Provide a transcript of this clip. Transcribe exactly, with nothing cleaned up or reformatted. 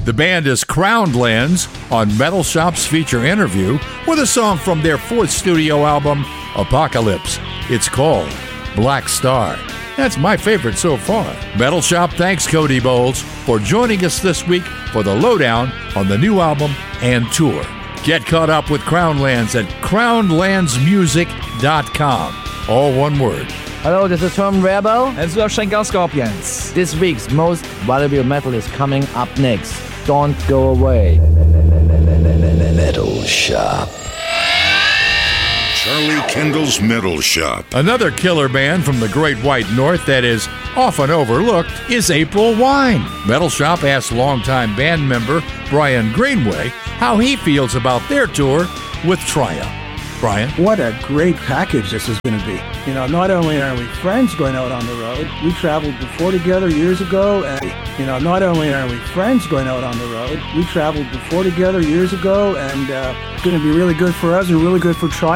The band is Crowned Lands on Metal Shop's feature interview with a song from their fourth studio album, Apocalypse. It's called Black Star. That's my favorite so far. Metal Shop thanks Cody Bowles for joining us this week for the lowdown on the new album and tour. Get caught up with Crowned Lands at crowned lands music dot com. All one word. Hello, this is Tom Rebel. And so Schenker Scorpions. This week's most valuable metal is coming up next. Don't go away. Metal Shop. Charlie Kendall's Metal Shop. Another killer band from the Great White North that is often overlooked is April Wine. Metal Shop asked longtime band member Brian Greenway how he feels about their tour with Triumph. Brian? What a great package this is going to be. You know, not only are we friends going out on the road, we traveled before together years ago, and, you know, not only are we friends going out on the road, we traveled before together years ago, and uh, it's going to be really good for us and really good for Triumph.